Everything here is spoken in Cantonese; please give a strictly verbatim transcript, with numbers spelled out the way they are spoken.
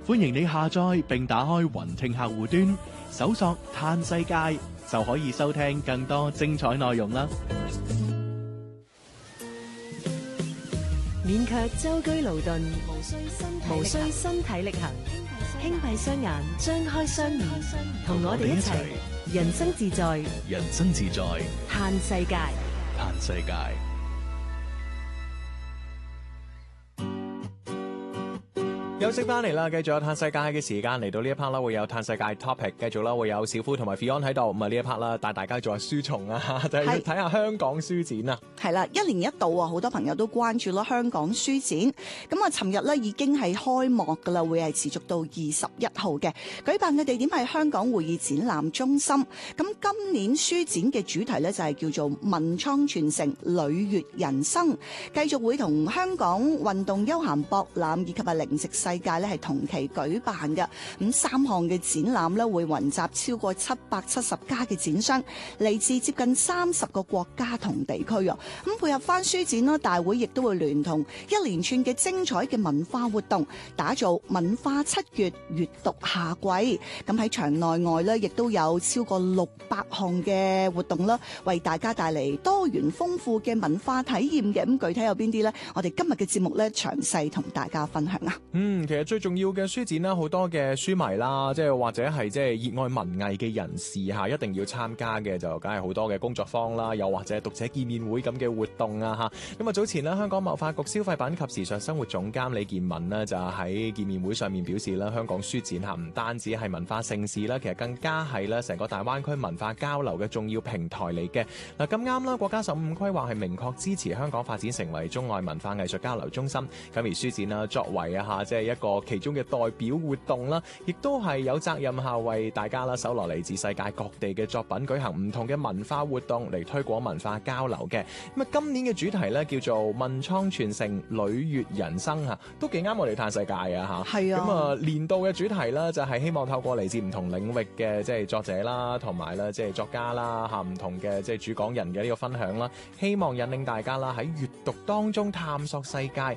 歡迎你下載並打開雲聽客戶端，搜索嘆世界就可以收聽更多精彩內容啦。 免卻舟車勞頓， 無需身無需身體力行，輕閉雙眼，張開雙耳，同我哋一齊人生自在， 人生自在， 嘆世界。 嘆世界。 休息翻嚟啦，繼續有嘆世界嘅時間，嚟到呢一 part 啦，會有嘆世界 topic， 繼續啦，會有小夫同埋 Fion 喺度，咁啊呢一 part 啦，帶大家做下書蟲啊，就係睇下香港書展啊。 係啦，一年一度啊，好多朋友都關注咯香港書展。咁啊，尋日咧已經係開幕噶啦，會係持續到二十一號嘅。舉辦嘅地點係香港會議展覽中心。咁今年書展嘅主題咧就係叫做文創傳承，履悅人生，繼續會同香港運動休閒博覽以及係零食世界咧係同期舉辦嘅。咁三項嘅展覽咧會雲集超過七百七十家嘅展商，嚟自接近三十個國家同地區啊。咁配合翻書展啦，大會亦都會聯同一連串嘅精彩嘅文化活動，打造文化七月閱讀夏季。咁喺場內外咧，亦都有超過六百項嘅活動啦，為大家帶嚟多元豐富嘅文化體驗嘅。咁具體有邊啲呢？我哋今日嘅節目咧，詳細同大家分享啊。 嗯，其實最重要嘅書展啦，好多嘅書迷啦，即係或者係即係熱愛文藝嘅人士吓，一定要參加嘅就梗係好多嘅工作坊啦，又或者讀者見面會咁嘅活動啊吓。咁啊早前咧，香港貿發局消費品及時尚生活總監李建文呢，就喺見面會上面表示啦，香港書展吓唔單止係文化盛事啦，其實更加係咧成個大灣區文化交流嘅重要平台嚟嘅。嗱咁啱啦，國家十五規劃係明確支持香港發展成為中外文化藝術交流中心。咁而書展啦，作為啊吓即係一個其中嘅代表活動啦，亦都係有責任下為大家啦搜羅嚟自世界各地嘅作品，舉行唔同嘅文化活動嚟推廣文化交流嘅。咁啊，今年嘅主題咧叫做文創傳承，履悅人生啊，都幾啱我哋嘆世界啊吓。 係啊。 咁啊，年度嘅主題咧就係希望透過嚟自唔同領域嘅即係作者啦，同埋咧即係作家啦吓，唔同嘅即係主講人嘅呢個分享啦，希望引領大家啦喺閱讀當中探索世界。